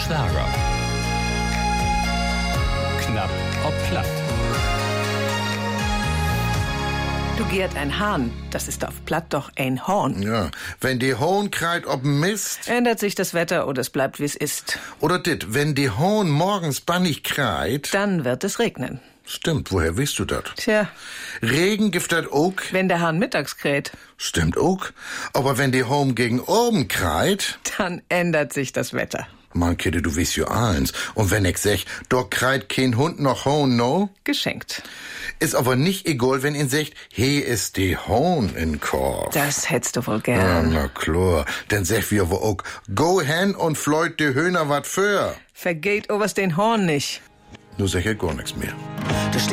Schlager. Knapp ob platt. Du Gerd, ein Hahn, das ist auf Platt doch ein Horn. Ja, wenn die Hohn kreit ob'n Mist. Ändert sich das Wetter oder es bleibt, wie's ist. Oder dit, wenn die Hohn morgens bannig kreit. Dann wird es regnen. Stimmt, woher weißt du dat? Tja, Regen gibt dat ook. wenn der Hahn mittags kräht, Stimmt ook. Aber wenn die Hohn gegen oben kreit. dann ändert sich das Wetter. Mann, Kidde, du weißt ja eins. Und wenn ich sag, doch kreit kein Hund noch Hohn, no? Geschenkt. Ist aber nicht egal, wenn ihn sagt, he ist die Hohn in Korb. Das hättest du wohl Ja, gern. na klar. Dann sag wir aber auch, go hen und fleut die Höhner wat für. Vergeht oberst den Horn nicht. Nu sag ich gar nix mehr.